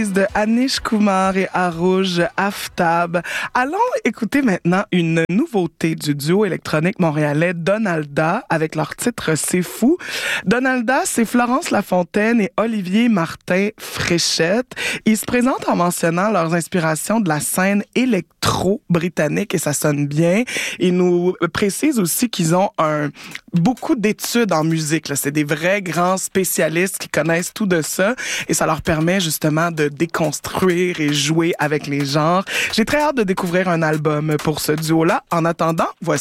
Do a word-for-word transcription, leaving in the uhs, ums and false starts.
De Anish Kumar et Arooj Aftab. Allons écouter maintenant une nouveauté du duo électronique montréalais Donalda avec leur titre C'est fou. Donalda, c'est Florence Lafontaine et Olivier Martin Fréchette. Ils se présentent en mentionnant leurs inspirations de la scène électro-britannique et ça sonne bien. Ils nous précisent aussi qu'ils ont un beaucoup d'études en musique. Là. C'est des vrais grands spécialistes qui connaissent tout de ça et ça leur permet justement de déconstruire et jouer avec les genres. J'ai très hâte de découvrir un album pour ce duo-là. En attendant, voici